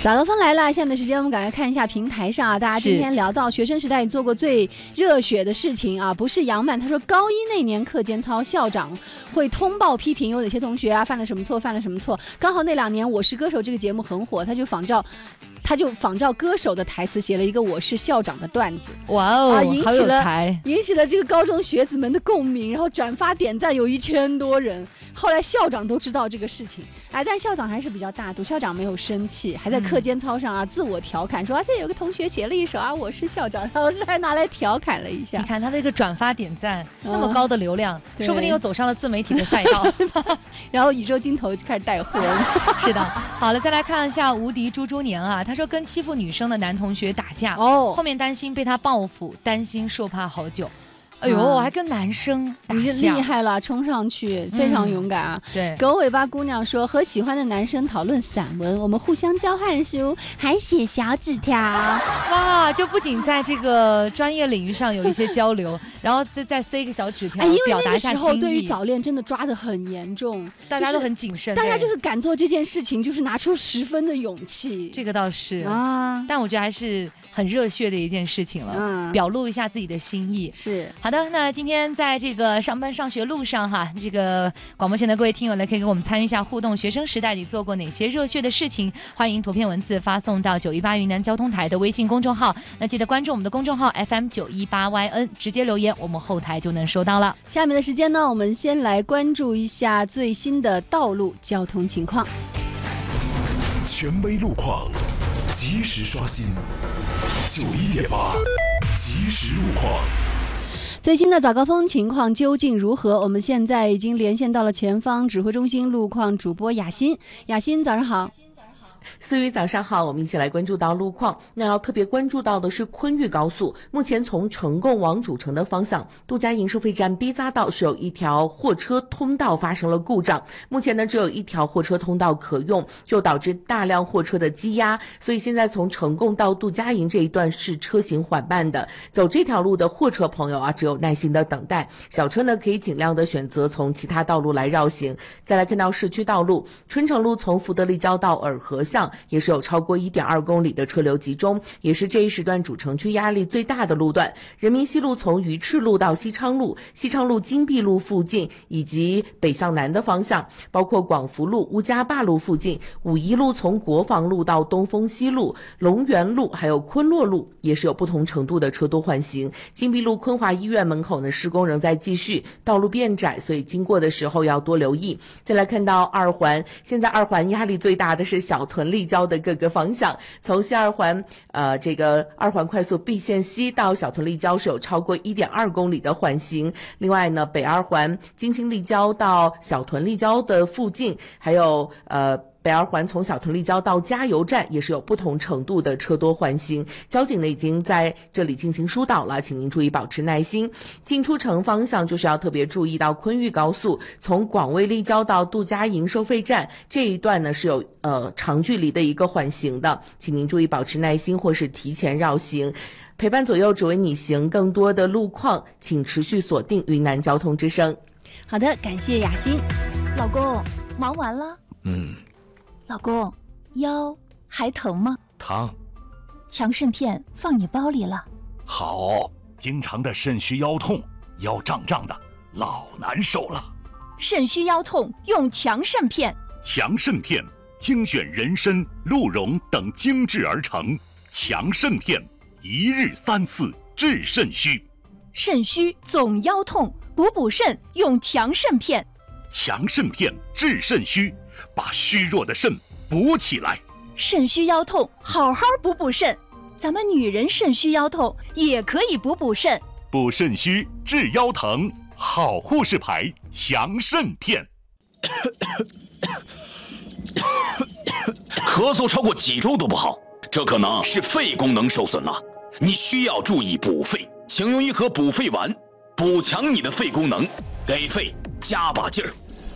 早高峰来了，下面的时间我们赶快看一下平台上啊，大家今天聊到学生时代做过最热血的事情啊，不是杨曼，他说高一那年课间操，校长会通报批评有哪些同学啊犯了什么错，刚好那2年《我是歌手》这个节目很火，他就仿照歌手的台词写了一个我是校长的段子。 哇哦，好有才， 引起了这个高中学子们的共鸣，然后转发点赞有1000多人。后来校长都知道这个事情，但校长还是比较大度，校长没有生气，还在课间操上自我调侃说现在有个同学写了一首我是校长，老师还拿来调侃了一下。 你看他这个转发点赞那么高的流量，说不定又走上了自媒体的赛道。 然后宇宙镜头就开始带货。 是的，好了，再来看一下无敌猪猪年啊，他说跟欺负女生的男同学打架，后面担心被他报复，担心受怕好久。哎呦，还跟男生打架， 你厉害了，冲上去，非常勇敢啊！ 对， 狗尾巴姑娘说和喜欢的男生讨论散文，我们互相交换书，还写小纸条。 哇，就不仅在这个专业领域上有一些交流，然后再塞一个小纸条，表达一下心意。因为那个时候对于早恋真的抓得很严重， 大家都很谨慎， 大家就是敢做这件事情，就是拿出10分的勇气。 这个倒是啊，但我觉得还是很热血的一件事情了，表露一下自己的心意。 是。 好的，那今天在这个上班上学路上这个广播前的各位听友呢，可以跟我们参与一下互动。学生时代你做过哪些热血的事情？欢迎图片文字发送到918云南交通台的微信公众号。那记得关注我们的公众号 FM918YN， 直接留言，我们后台就能收到了。 下面的时间呢，我们先来关注一下最新的道路交通情况。 权威路况，及时刷新。91.8，及时路况。 最新的早高峰情况究竟如何？我们现在已经连线到了前方指挥中心路况主播雅欣。雅欣，早上好。 思雨早上好，我们一起来关注到路况。那要特别关注到的是昆玉高速，目前从成贡往主城的方向，杜家营收费站 B 匝道是有一条货车通道发生了故障，目前呢只有一条货车通道可用，就导致大量货车的积压，所以现在从成贡到杜家营这一段是车行缓慢的，走这条路的货车朋友只有耐心的等待，小车呢可以尽量的选择从其他道路来绕行。再来看到市区道路，春城路从福德立交到洱河巷也是有超过 1.2 公里的车流集中，也是这一时段主城区压力最大的路段。人民西路从鱼翅路到西昌路，西昌路金碧路附近以及北向南的方向，包括广福路、乌家坝路附近，五一路从国防路到东风西路、龙源路还有昆洛路也是有不同程度的车多缓行。金碧路昆华医院门口呢施工仍在继续，道路变窄，所以经过的时候要多留意。再来看到二环，现在二环压力最大的是小屯立交的各个方向，从西二环这个二环快速 B 线西到小屯立交是有超过 1.2 公里的缓行。另外呢，北二环金星立交到小屯立交的附近，还有北二环从小屯立交到加油站也是有不同程度的车多缓行，交警呢已经在这里进行疏导了，请您注意保持耐心。进出城方向就是要特别注意到昆玉高速从广卫立交到杜家营收费站这一段呢是有长距离的一个缓行的，请您注意保持耐心或是提前绕行。陪伴左右只为你行，更多的路况请持续锁定云南交通之声。 好的，感谢雅欣。 老公，忙完了？老公，腰还疼吗？ 疼。 强肾片放你包里了。 好，经常的肾虚腰痛，腰胀胀的，老难受了。 肾虚腰痛用强肾片。 强肾片精选人参、鹿茸等精制而成，强肾片1日3次治肾虚。 肾虚总腰痛，补肾用强肾片。 强肾片治肾虚，把虚弱的肾补起来。 肾虚腰痛好好补肾，咱们女人肾虚腰痛也可以补肾。 补肾虚治腰疼，好护士牌强肾片。 咳嗽超过几周都不好，这可能是肺功能受损了，你需要注意补肺，请用一盒补肺丸，补强你的肺功能，给肺加把劲儿。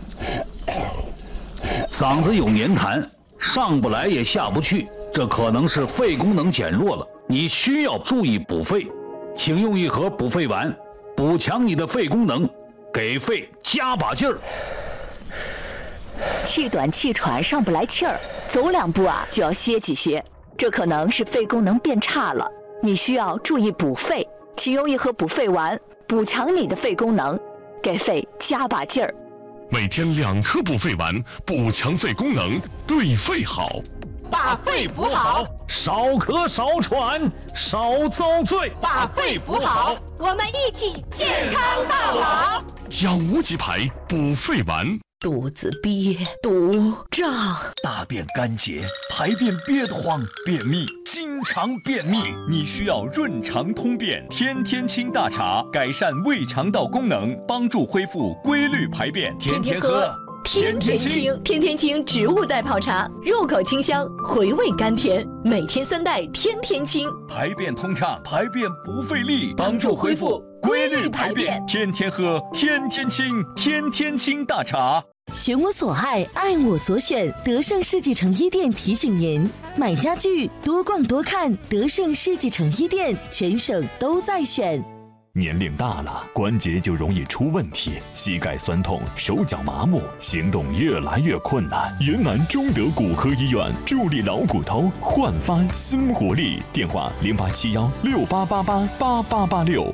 嗓子有黏痰，上不来也下不去，这可能是肺功能减弱了，你需要注意补肺，请用一盒补肺丸，补强你的肺功能，给肺加把劲儿。 气短气喘，上不来气儿，走2步啊就要歇几歇，这可能是肺功能变差了，你需要注意补肺，请用一盒补肺丸，补强你的肺功能，给肺加把劲儿。 每天2颗补肺丸，补强肺功能，对肺好。 把肺补好， 少咳少喘少遭罪。 把肺补好，我们一起健康到老。 养无极牌补肺丸。 肚子憋、堵、胀， 大便干结，排便憋得慌，便秘，经常便秘，你需要润肠通便天天清大茶，改善胃肠道功能，帮助恢复规律排便。 天天喝天天清，天天清植物代泡茶，入口清香，回味甘甜，每天3袋天天清， 排便通畅，排便不费力，帮助恢复规律排便。天天喝天天清，天天清大茶。 选我所爱，爱我所选。德胜世纪城一店提醒您：买家具多逛多看，德胜世纪城一店，全省都在选。 年龄大了，关节就容易出问题，膝盖酸痛，手脚麻木，行动越来越困难。云南中德骨科医院助力老骨头焕发新活力，电话087168888886。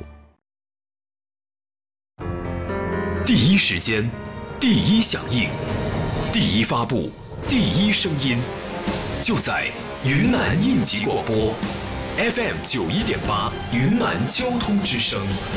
第一时间，第一响应，第一发布，第一声音，就在云南应急广播 FM 91.8云南交通之声。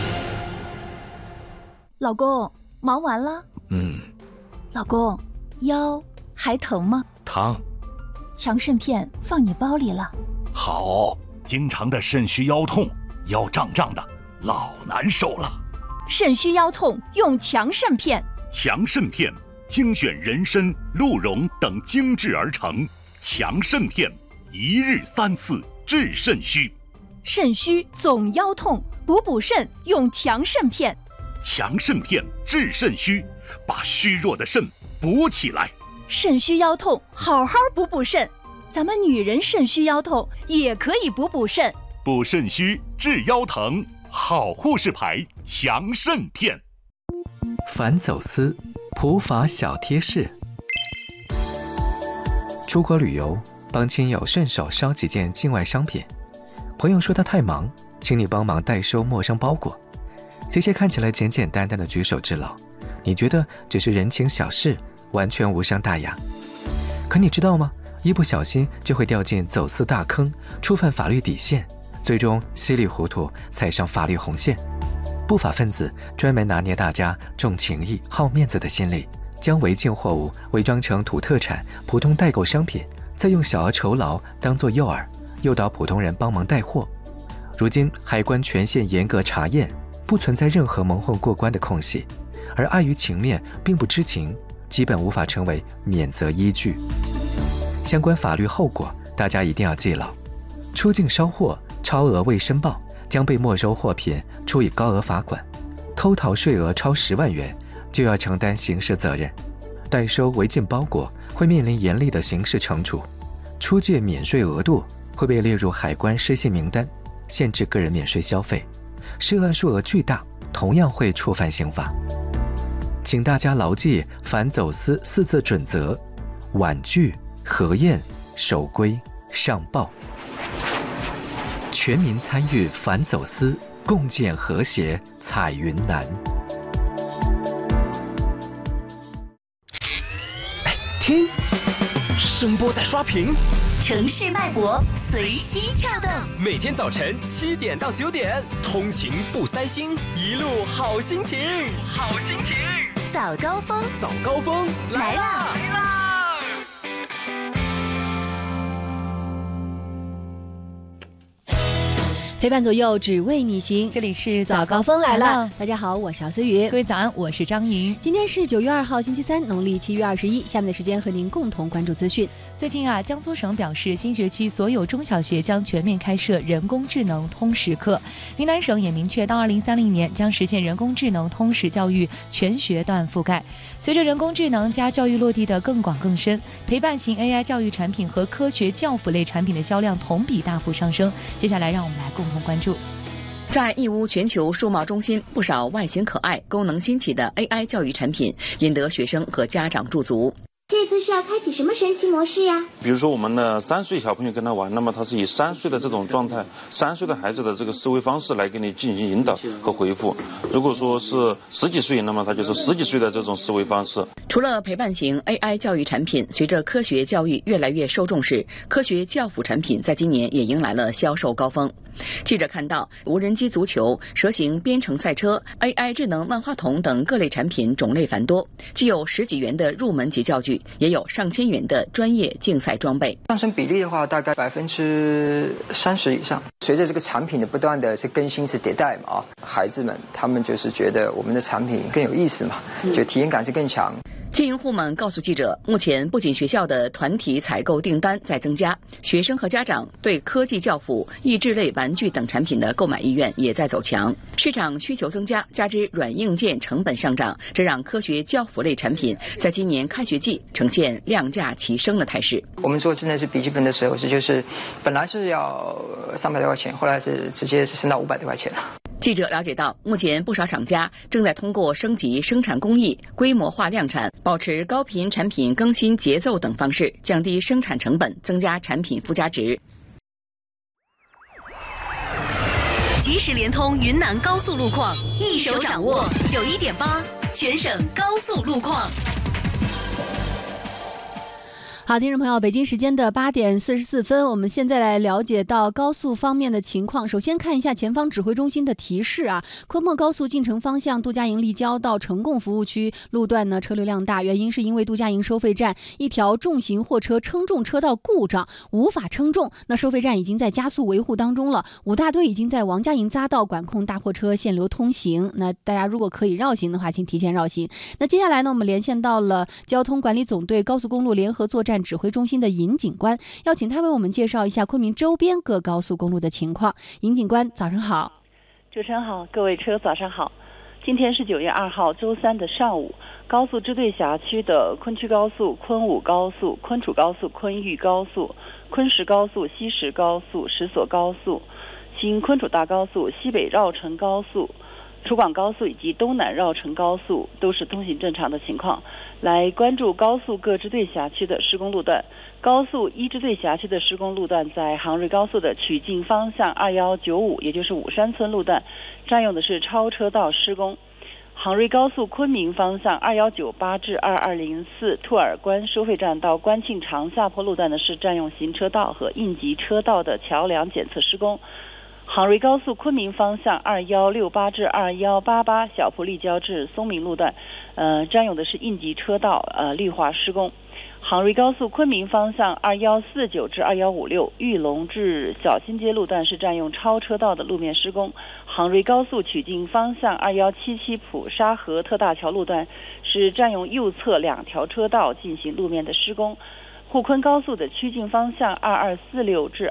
老公，忙完了？老公，腰还疼吗？ 疼。 强肾片放你包里了。 好，经常的肾虚腰痛，腰胀胀的，老难受了。 肾虚腰痛用强肾片。 强肾片精选人参、鹿茸等精制而成，强肾片一日3次治肾虚。 肾虚总腰痛，补肾用强肾片。 强肾片治肾虚，把虚弱的肾补起来。 肾虚腰痛，好好补肾。咱们女人肾虚腰痛也可以补肾。 补肾虚治腰疼，好护士牌强肾片。 反走私普法小贴士：出国旅游，帮亲友顺手捎几件境外商品，朋友说他太忙，请你帮忙代收陌生包裹。这些看起来简简单单的举手之劳，你觉得只是人情小事，完全无伤大雅。可你知道吗？一不小心就会掉进走私大坑，触犯法律底线，最终稀里糊涂踩上法律红线。不法分子专门拿捏大家重情义、好面子的心理，将违禁货物伪装成土特产、普通代购商品，再用小额酬劳当作诱饵，诱导普通人帮忙带货。如今海关全线严格查验，不存在任何蒙混过关的空隙，而碍于情面并不知情，基本无法成为免责依据。相关法律后果大家一定要记牢：出境捎货超额未申报，将被没收货品处以高额罚款；偷逃税额超10万元，就要承担刑事责任；代收违禁包裹会面临严厉的刑事惩处；出借免税额度会被列入海关失信名单，限制个人免税消费；涉案数额巨大，同样会触犯刑法。请大家牢记反走私4字准则：婉拒、核验、守规、上报。全民参与反走私，共建和谐彩云南。 听，声波在刷屏， 城市脉搏随心跳动。 每天早晨7点到9点，通勤不塞心，一路好心情，好心情。 早高峰， 早高峰来啦！ 陪伴左右，只为你行。 这里是早高峰来了，大家好，我是姚思雨。 各位早安，我是张莹。 今天是9月2号，星期三，农历7月21。下面的时间和您共同关注资讯。 最近啊，江苏省表示，新学期所有中小学将全面开设人工智能通识课。云南省也明确，到2030年将实现人工智能通识教育全学段覆盖。随着人工智能加教育落地的更广更深，陪伴型 AI 教育产品和科学教辅类产品的销量同比大幅上升。接下来，让我们来共同关注。 在义乌全球数贸中心，不少外形可爱、功能新奇的 AI 教育产品引得学生和家长驻足。 这次是要开启什么神奇模式呀？ 比如说我们的3岁小朋友跟他玩，那么他是以3岁的这种状态，3岁的孩子的这个思维方式来给你进行引导和回复。如果说是10几岁，那么他就是10几岁的这种思维方式。 除了陪伴型 AI 教育产品，随着科学教育越来越受重视，科学教辅产品在今年也迎来了销售高峰。记者看到，无人机足球、蛇形编程赛车、AI 智能万花筒等各类产品种类繁多，既有10几元的入门级教具，也有上千元的专业竞赛装备。 上升比例的话，大概30%以上。随着这个产品的不断的更新迭代嘛，孩子们他们就是觉得我们的产品更有意思嘛，就体验感是更强。 经营户们告诉记者，目前不仅学校的团体采购订单在增加，学生和家长对科技教辅、益智类玩具等产品的购买意愿也在走强。市场需求增加，加之软硬件成本上涨，这让科学教辅类产品在今年开学季呈现量价齐升的态势。 我们做智能式笔记本的时候就是本来是要300多块钱，后来是直接升到500多块钱了。 记者了解到，目前不少厂家正在通过升级生产工艺、规模化量产、保持高频产品更新节奏等方式，降低生产成本，增加产品附加值。 即时联通云南高速路况，一手掌握91.8全省高速路况。 好，听众朋友，北京时间的8点44分，我们现在来了解到高速方面的情况。首先看一下前方指挥中心的提示啊，昆墨高速进城方向杜家营立交到成贡服务区路段呢车流量大，原因是因为杜家营收费站一条重型货车称重车道故障，无法称重。那收费站已经在加速维护当中了，五大队已经在王家营匝道管控大货车限流通行。那大家如果可以绕行的话，请提前绕行。那接下来呢，我们连线到了交通管理总队高速公路联合作战指挥中心的尹警官，要请他为我们介绍一下昆明周边各高速公路的情况。尹警官，早上好。 主持人好，各位车早上好。今天是9月2号周三的上午，高速支队辖区的昆区高速、昆武高速、昆楚高速、昆玉高速、昆石高速、西石高速、石所高速、新昆楚大高速、西北绕城高速、楚广高速以及东南绕城高速都是通行正常的情况。来关注高速各支队辖区的施工路段。高速1支队辖区的施工路段在杭瑞高速的曲靖方向2195，也就是武山村路段，占用的是超车道施工。杭瑞高速昆明方向2198至2204兔儿关收费站到关庆长下坡路段的是占用行车道和应急车道的桥梁检测施工。杭瑞高速昆明方向2168至2188小坡立交至松明路段，占用的是应急车道绿化施工。杭瑞高速昆明方向2149至2156玉龙至小新街路段是占用超车道的路面施工。杭瑞高速曲靖方向2177普沙河特大桥路段是占用右侧2条车道进行路面的施工。沪昆高速的曲靖方向2246至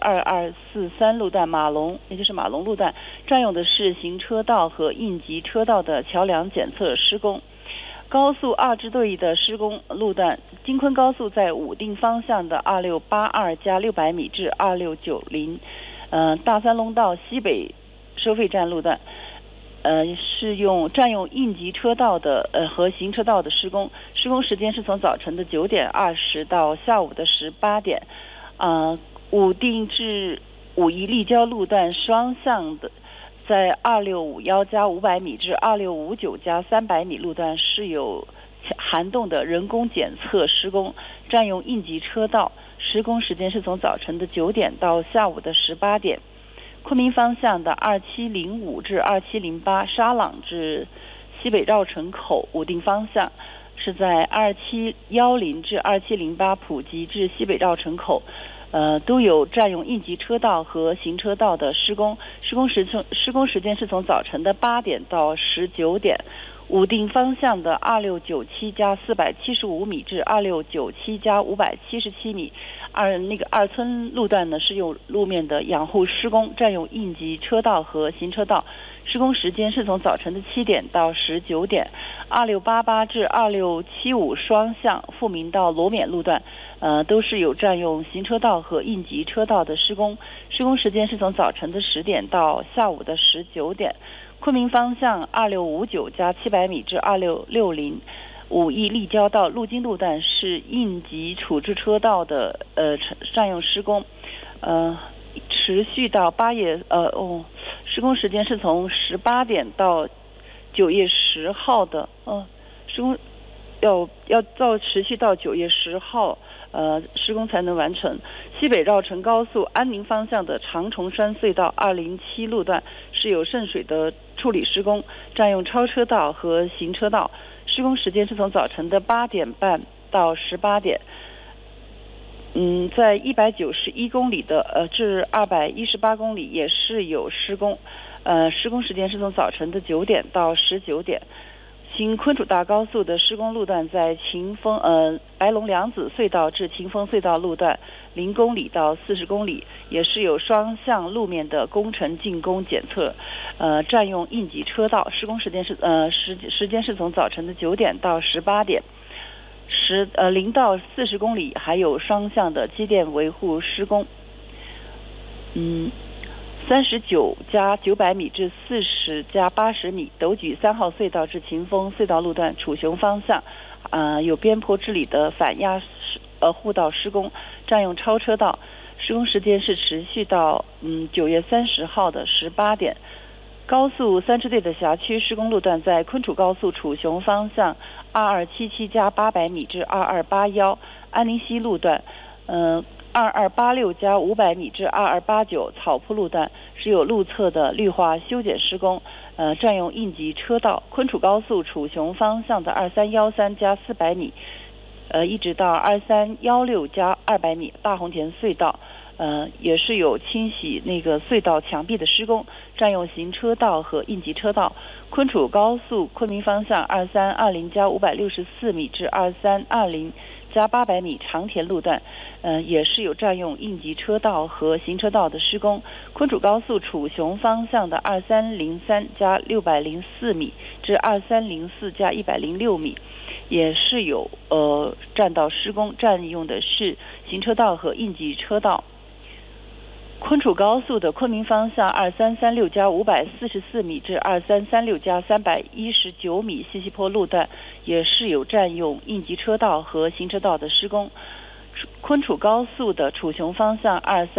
2243路段马龙，也就是马龙路段，占用的是行车道和应急车道的桥梁检测施工。高速2支队的施工路段，京昆高速在武定方向的2682加600米至2690，大三龙道西北收费站路段。是占用应急车道的和行车道的施工时间是从早晨的9点20到下午的18点。武定至武夷立交路段双向的，在2651加500米至2659加300米路段是有涵洞的人工检测施工，占用应急车道，施工时间是从早晨的9点到下午的18点。昆明方向的2705至2708沙朗至西北绕城口武定方向是在2710至2708普吉至西北绕城口，都有占用应急车道和行车道的施工时间是从早晨的8点到19点。武定方向的2697加475米至2697加577米，二村路段呢是用路面的养护施工，占用应急车道和行车道，施工时间是从早晨的7点到19点。2688至2675双向富民到罗冕路段，都是有占用行车道和应急车道的施工时间是从早晨的10点到下午的19点。昆明方向2659加700米至2660， 5义立交道路经路段是应急处置车道的占用施工，持续到施工时间是从18点到9月10号的，施工要持续到9月10号，施工才能完成。西北绕城高速安宁方向的长崇山隧道207路段是有渗水的处理施工，占用超车道和行车道，施工时间是从早晨的8点半到18点。在191公里的至218公里也是有施工，施工时间是从早晨的9点到19点。行昆楚大高速的施工路段在白龙梁子隧道至秦峰隧道路段0公里到40公里，也是有双向路面的工程进攻检测，占用应急车道，施工时间是从早晨的9点到18点。0到40公里还有双向的机电维护施工。39加900米至40加80米，斗举3号隧道至秦峰隧道路段楚雄方向，有边坡治理的反压护道施工，占用超车道，施工时间是持续到9月30号的18点。高速3支队的辖区施工路段在昆楚高速楚雄方向2277加800米至2281安宁西路段，2286加500米至2289草铺路段是有路侧的绿化修剪施工，占用应急车道。昆楚高速楚雄方向的2313加400米，一直到2316加200米大红田隧道，也是有清洗那个隧道墙壁的施工，占用行车道和应急车道。昆楚高速昆明方向2320加564米至2320加800米长田路段，也是有占用应急车道和行车道的施工。昆楚高速楚雄方向的2303加604米至2304加106米，也是有占道施工，占用的是行车道和应急车道。昆楚高速的昆明方向2336加544米至2336加319米西溪坡路段，也是有占用应急车道和行车道的施工。昆楚高速的楚雄方向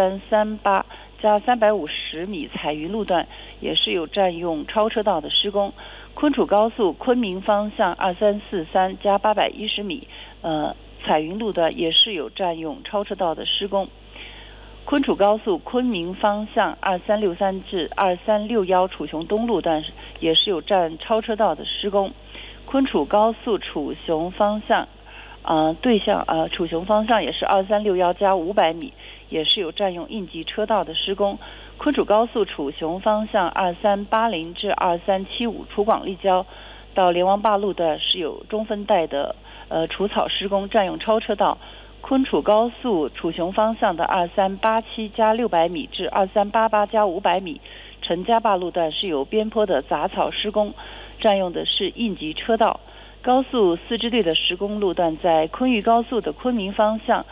2338加350米彩云路段，也是有占用超车道的施工。昆楚高速昆明方向2343加810米彩云路段，也是有占用超车道的施工。昆楚高速昆明方向2363至2361楚雄东路段也是有占超车道的施工。昆楚高速楚雄方向楚雄方向也是2361加500米，也是有占用应急车道的施工。昆楚高速楚雄方向2380至2375楚广立交到连王坝路段是有中分带的除草施工，占用超车道。昆楚高速楚雄方向的2387加600米至2388加500米陈家坝路段是有边坡的杂草施工，占用的是应急车道。高速4支队的施工路段在昆豫高速的昆明方向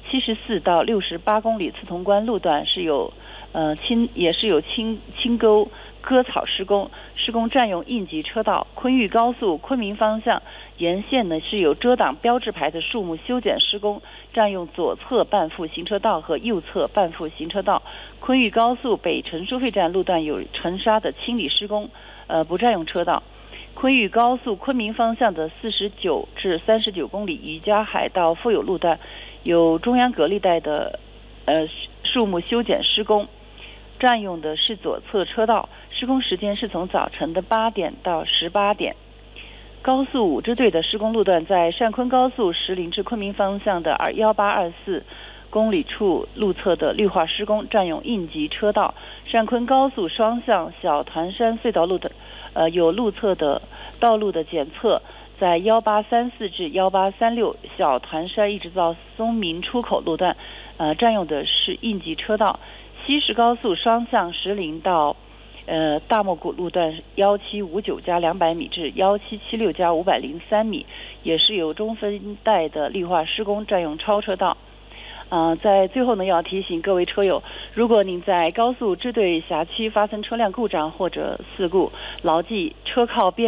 74到68公里刺潼关路段是有也是有清沟割草施工，占用应急车道。昆豫高速昆明方向沿线呢是有遮挡标志牌的树木修剪施工，占用左侧半副行车道和右侧半副行车道。昆豫高速北辰收费站路段有尘沙的清理施工，不占用车道。昆豫高速昆明方向的49至39公里渔家海到富有路段有中央隔离带的树木修剪施工，占用的是左侧车道，施工时间是从早晨的8点到18点。高速5支队的施工路段在汕昆高速石林至昆明方向的1824公里处路侧的绿化施工，占用应急车道。汕昆高速双向小团山隧道路的有路侧的道路的检测，在1834至1836小团山一直到松明出口路段占用的是应急车道。西石高速双向石林到大漠谷路段1759加200米至1776加503米，也是有中分带的绿化施工，占用超车道。在最后呢，要提醒各位车友，如果您在高速支队辖区发生车辆故障或者事故，牢记车靠边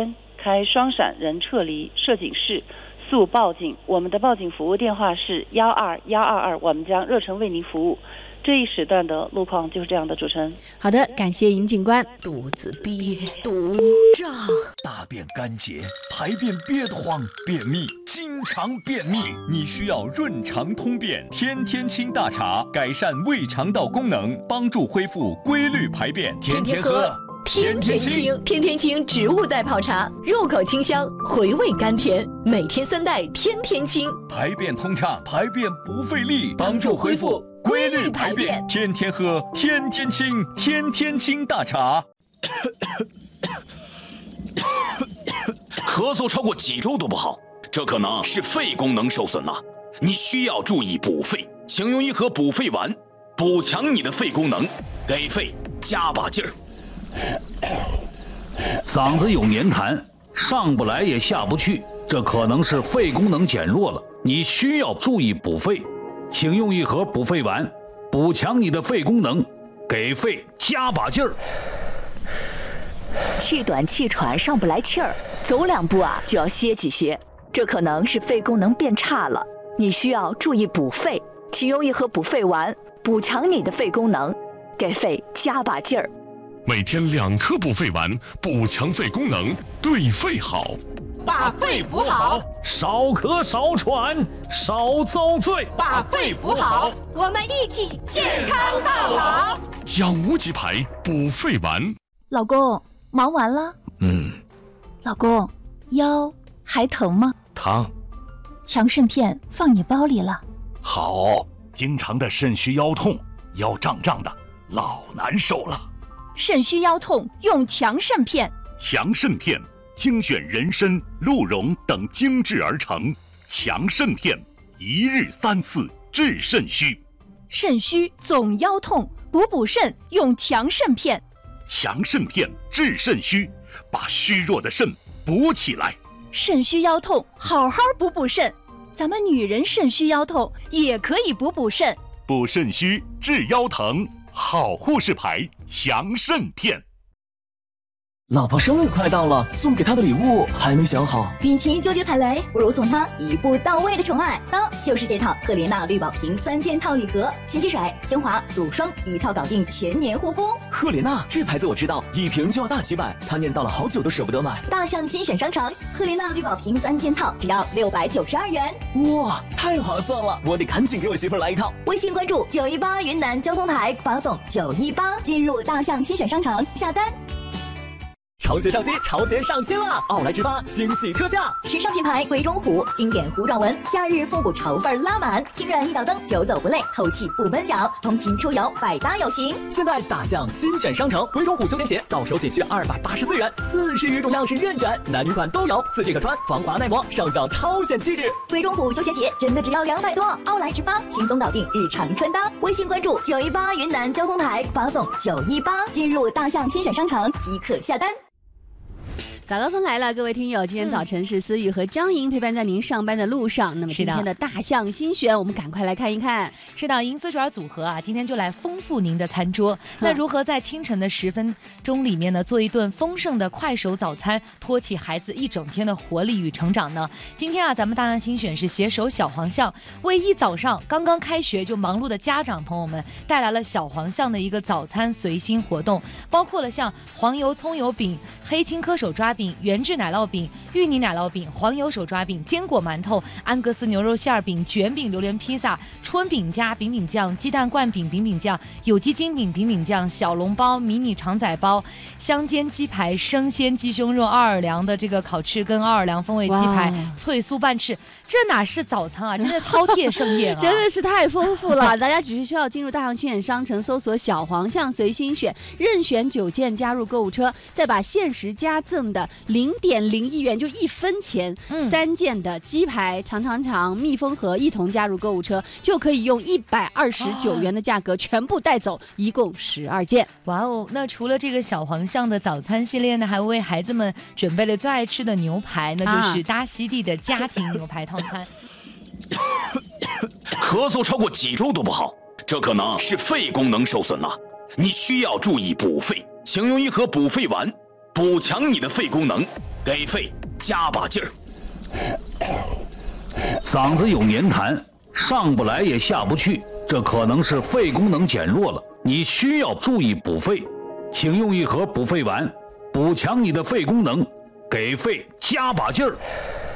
开双闪人撤离，设警示，速报警。我们的报警服务电话是12122，我们将热诚为您服务。这一时段的路况就是这样的，主持人。 好的，感谢尹警官。 肚子憋，肚胀， 大便干结，排便憋得慌，便秘，经常便秘，你需要润肠通便天天清大茶，改善胃肠道功能，帮助恢复规律排便。天天喝， 天天清，天天清植物袋泡茶，入口清香，回味甘甜，每天3袋，天天清， 排便通畅，排便不费力，帮助恢复规律排便，天天喝，天天清，天天清大茶。 咳嗽超过几周都不好，这可能是肺功能受损了，你需要注意补肺，请用一盒补肺丸，补强你的肺功能，给肺加把劲儿。 嗓子有黏痰，上不来也下不去，这可能是肺功能减弱了，你需要注意补肺，请用一盒补肺丸，补强你的肺功能，给肺加把劲儿。 气短气喘上不来气儿，走2步啊就要歇几歇，这可能是肺功能变差了，你需要注意补肺，请用一盒补肺丸，补强你的肺功能，给肺加把劲儿。 每天2颗补肺丸，补强肺功能，对肺好。 把肺补好， 少咳少喘少遭罪。 把肺补好，我们一起健康到老。 养无极牌补肺丸。 老公，忙完了？老公，腰还疼吗？ 疼。 强肾片放你包里了。 好，经常的肾虚腰痛，腰胀胀的，老难受了。 肾虚腰痛用强肾片。 强肾片精选人参、鹿茸等精制而成，强肾片1日3次治肾虚。 肾虚总腰痛，补肾用强肾片。 强肾片治肾虚，把虚弱的肾补起来。 肾虚腰痛，好好补肾。咱们女人肾虚腰痛也可以补肾。 补肾虚治腰疼，好护士牌强肾片。 老婆生日快到了，送给她的礼物还没想好。 与其纠结踩雷，不如送她一步到位的宠爱。当就是这套赫莲娜绿宝瓶3件套礼盒，洗洗水、精华、乳霜一套搞定全年护肤。 赫莲娜这牌子我知道，一瓶就要大几百，她念叨了好久都舍不得买。 大象新选商城，赫莲娜绿宝瓶3件套只要692元。 哇，太划算了，我得赶紧给我媳妇来一套。 微信关注918云南交通台，发送918进入大象新选商城下单。 潮鞋上新，潮鞋上新了！奥莱直发惊喜特价， 时尚品牌贵中虎经典糊状纹，夏日复古潮范拉满，轻软一脚蹬，久走不累，透气不闷脚，通勤出游百搭有型。 现在大象新选商城，贵中虎休闲鞋到手仅需284元，40余种样式任选，男女款都有，4季可穿，防滑耐磨，上脚超显气质。 贵中虎休闲鞋真的只要200多，奥莱直发轻松搞定日常穿搭。微信关注918云南交通台，发送918进入大象新选商城即可下单。 早高峰来了，各位听友，今天早晨是思雨和张莹陪伴在您上班的路上。那么今天的大象新选，我们赶快来看一看。 是的，银丝卷组合啊，今天就来丰富您的餐桌。那如何在清晨的10分钟里面呢，做一顿丰盛的快手早餐，托起孩子一整天的活力与成长呢？今天啊，咱们大象新选是携手小黄象，为一早上刚刚开学就忙碌的家长朋友们带来了小黄象的一个早餐随心活动，包括了像黄油葱油饼、黑青稞手抓饼、原制奶酪饼、芋泥奶酪饼、黄油手抓饼、坚果馒头、安格斯牛肉馅饼、卷饼、榴莲披萨、春饼加饼饼酱、鸡蛋灌饼饼饼酱、有机精饼饼饼酱、小笼包、迷你肠仔包、香煎鸡排、生鲜鸡胸肉、奥尔良的这个烤翅跟奥尔良风味鸡排、脆酥半翅，这哪是早餐啊，真是饕餮盛宴啊！ 真的是太丰富了，大家只是需要进入大象新选商城，搜索小黄象随心选，任选9件加入购物车，再把限时加赠的0.01元就1分钱3件的鸡排、肠肠肠、蜜蜂盒一同加入购物车，就可以用129元的价格全部带走，一共12件。 哇哦！那除了这个小黄象的早餐系列呢，还为孩子们准备了最爱吃的牛排，那就是大溪地的家庭牛排套餐。 咳嗽超过几周都不好，这可能是肺功能受损了，你需要注意补肺，请用一盒补肺丸，补强你的肺功能， 给肺加把劲儿。 嗓子有黏痰，上不来也下不去，这可能是肺功能减弱了，你需要注意补肺。请用一盒补肺丸，补强你的肺功能，给肺加把劲儿。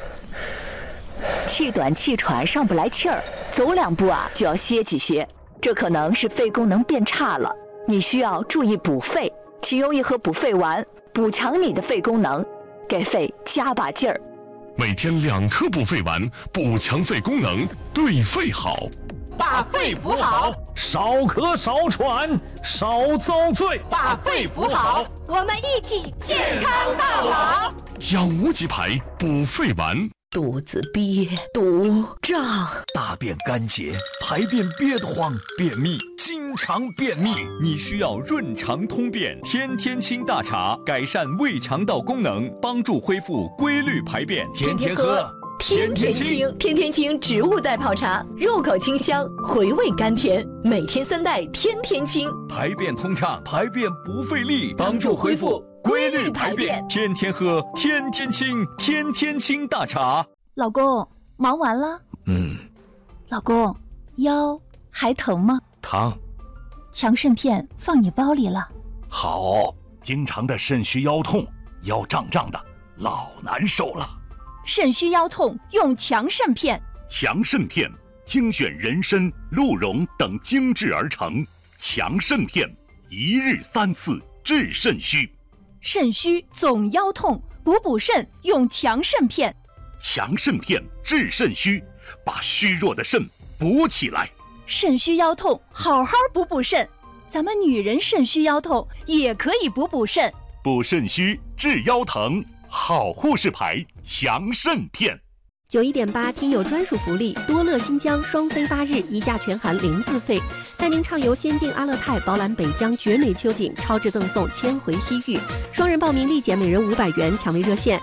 气短气喘上不来气儿，走2步啊就要歇几歇，这可能是肺功能变差了，你需要注意补肺。请用一盒补肺丸，补强你的肺功能，给肺加把劲儿。 每天2颗补肺丸，补强肺功能，对肺好。 把肺补好， 少咳少喘少遭罪。 把肺补好，我们一起健康到老。 养无极牌补肺丸。 肚子憋、堵、胀， 大便干结，排便憋得慌，便秘，经常便秘，你需要润肠通便天天清大茶，改善胃肠道功能，帮助恢复规律排便。天天喝， 天天清，天天清植物代泡茶，入口清香，回味甘甜，每天3袋，天天清， 排便通畅，排便不费力，帮助恢复规律排便，天天喝，天天清，天天清大茶。 老公，忙完了？老公，腰还疼吗？ 疼。 强肾片放你包里了。 好，经常的肾虚腰痛，腰胀胀的，老难受了。 肾虚腰痛用强肾片。 强肾片精选人参、鹿茸等精制而成，强肾片一日3次治肾虚。 肾虚总腰痛，补肾用强肾片。 强肾片治肾虚，把虚弱的肾补起来。 肾虚腰痛，好好补肾。咱们女人肾虚腰痛也可以补肾。 补肾虚治腰疼，好护士牌强肾片。 91.8听友专属福利，多乐新疆双飞8日，1价全含0自费，带您畅游仙境阿勒泰，饱览北疆绝美秋景，超值赠送千回西域。双人报名立减每人500元，抢位热线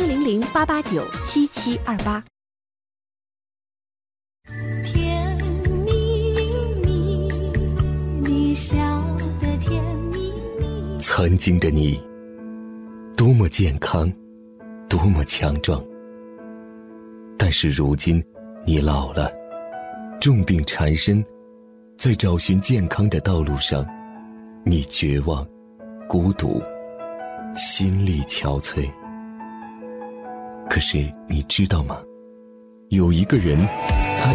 400-889-7728。 甜蜜蜜，你笑得甜蜜蜜。 曾经的你，多么健康，多么强壮。但是如今，你老了，重病缠身，在找寻健康的道路上，你绝望、孤独，心力憔悴。可是你知道吗？有一个人